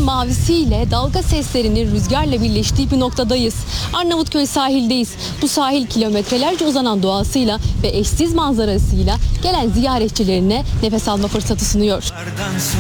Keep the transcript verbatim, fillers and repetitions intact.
mavisiyle dalga seslerinin rüzgarla birleştiği bir noktadayız. Arnavutköy sahildeyiz. Bu sahil kilometrelerce uzanan doğasıyla ve eşsiz manzarasıyla gelen ziyaretçilerine nefes alma fırsatı sunuyor.